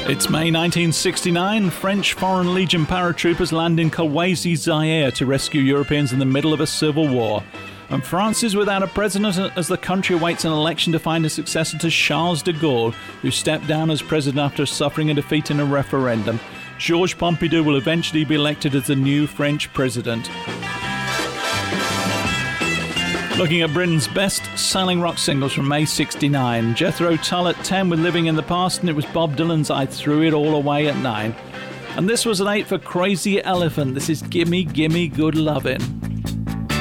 It's May 1969. French Foreign Legion paratroopers land in Kolwezi, Zaire to rescue Europeans in the middle of a civil war. And France is without a president as the country awaits an election to find a successor to Charles de Gaulle, who stepped down as president after suffering a defeat in a referendum. Georges Pompidou will eventually be elected as the new French president. Looking at Britain's best-selling rock singles from May 69. Jethro Tull at 10 with Living in the Past, and it was Bob Dylan's I Threw It All Away at 9. And this was an 8 for Crazy Elephant. This is Gimme Gimme Good Lovin'.